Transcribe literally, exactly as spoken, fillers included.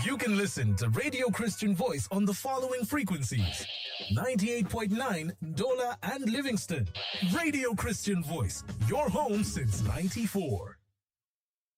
You can listen to Radio Christian Voice on the following frequencies: ninety-eight point nine Dola and Livingston. Radio Christian Voice, your home since ninety-four.